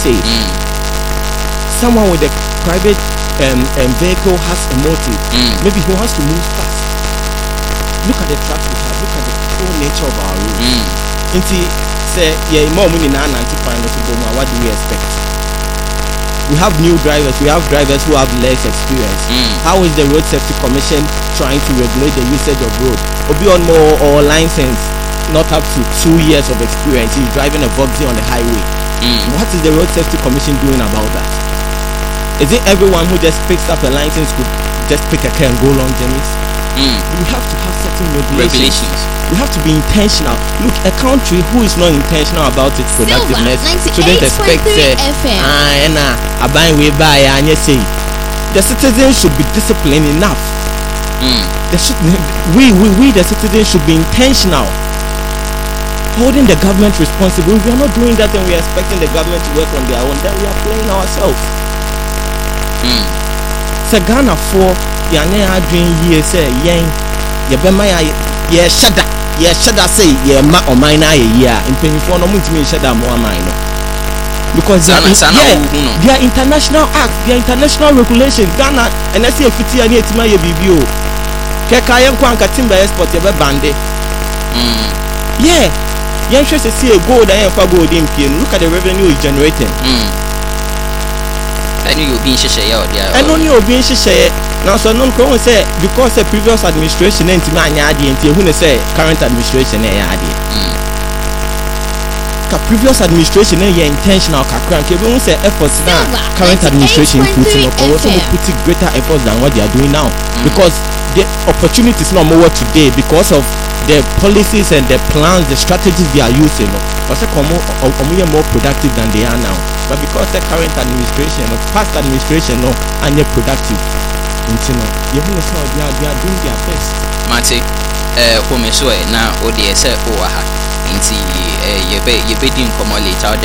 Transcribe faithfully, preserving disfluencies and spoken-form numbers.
say. Mm. Someone with a private um, um, vehicle has a motive. Mm. Maybe he wants to move fast. Look at the traffic. Look at the whole nature of our roads. Mm. Inti say yeah, more money na ninety five. What do we expect? We have new drivers. We have drivers who have less experience. Mm. How is the Road Safety Commission trying to regulate the usage of road? Obi on more or license, not up to two years of experience. He's driving a Voxy on the highway. Mm. What is the Road Safety Commission doing about that? Is it everyone who just picks up a license could just pick a car and go long journeys? Mm. We have to have certain regulations. Regulations. We have to be intentional. Look, a country who is not intentional about its productiveness shouldn't expect uh, ah, and uh, a buying way by and you say the citizens should be disciplined enough. Mm. They should, we, we, we, the citizens should be intentional. Holding the government responsible. If we are not doing that and we are expecting the government to work on their own, then we are playing ourselves. Mm. So Ghana for Yane Adrian ye say yen ye be my ye shada ye shada say ye ma o mine na ye a impanyfo no mutimi shada mo amine no because Sana, they sana are, uhu no. they are international acts, they are international regulations. Ghana and I see a fifty and etima ye bibio keka yen kwa nka timber export ye be bande. Mm. Yeah, yen hwe se see a gold and fa gold in pie. Look at the revenue is generating. Mm. And you being share out there. And only you being share. Now so non ko say because the previous administration enti ma anya ade enti who say current administration e ade. Mm. Ka previous administration e intentional kakra ke be who say efforts na current administration putting up also putting greater efforts than what they are doing now. Mm. Because the opportunities no more today because of the policies and the plans, the strategies they are using. Also come more productive than they are now. But because the current administration or past administration no are not productive, you know, you know, they are, they are doing their best. Mate, eh, home so na O D S O aha. Inti eh, you be you be doing come later